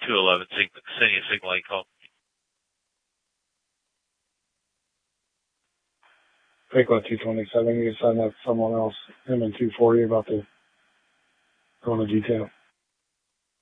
211, send you a signal I call. Take 227, you can send that to someone else, him in 240 about the going to detail.